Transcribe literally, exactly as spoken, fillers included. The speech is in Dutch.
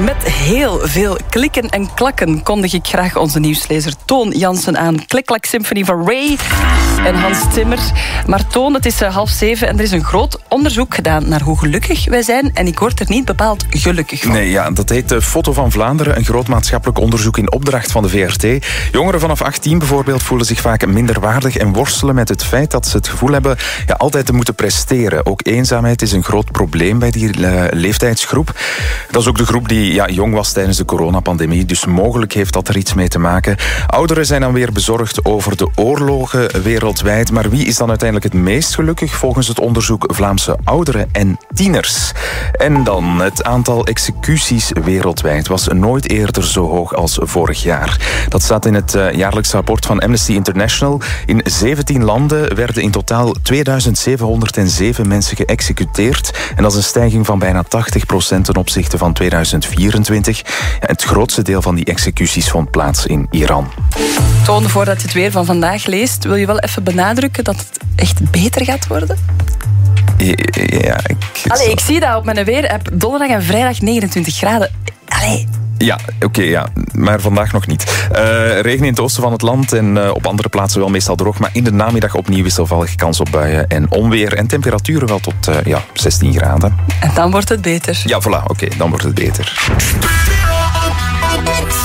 Met heel veel klikken en klakken kondig ik graag onze nieuwslezer Toon Jansen aan. Klik-klak Symphony van Ray en Hans Zimmer. Maar Toon, het is half zeven en er is een groot onderzoek gedaan naar hoe gelukkig wij zijn. En ik word er niet bepaald gelukkig van. Nee, ja, dat heet de Foto van Vlaanderen. Een groot maatschappelijk onderzoek in opdracht van de V R T. Jongeren vanaf achttien bijvoorbeeld voelen zich vaak minderwaardig en worstelen met het feit dat ze het gevoel hebben ja, altijd te moeten presteren. Ook eenzaamheid is een groot probleem bij die uh, leeftijdsgroep. Dat is ook de groep die ja, jong was tijdens de coronapandemie, dus mogelijk heeft dat er iets mee te maken. Ouderen zijn dan weer bezorgd over de oorlogen wereldwijd, maar wie is dan uiteindelijk het meest gelukkig volgens het onderzoek Vlaamse ouderen en tieners? En dan het aantal executies wereldwijd was nooit eerder zo hoog als vorig jaar. Dat staat in het uh, jaarlijks rapport van Amnesty International. In zeventien landen werden in totaal tweeduizend zevenhonderdzeven mensen geëxecuteerd en dat is een stijging van bijna tachtig procent ten opzichte van tweeduizend vierentwintig. Het grootste deel van die executies vond plaats in Iran. Toon, voordat je het weer van vandaag leest, wil je wel even benadrukken dat het echt beter gaat worden? Ja, ik... Allee, ik zie dat op mijn weer-app. Donderdag en vrijdag negenentwintig graden. Allee... Ja, oké, okay, ja, maar vandaag nog niet. Uh, regen in het oosten van het land en uh, op andere plaatsen wel meestal droog, maar in de namiddag opnieuw wisselvallig kans op buien en onweer en temperaturen wel tot uh, ja, zestien graden. En dan wordt het beter. Ja, voilà, oké, okay, dan wordt het beter.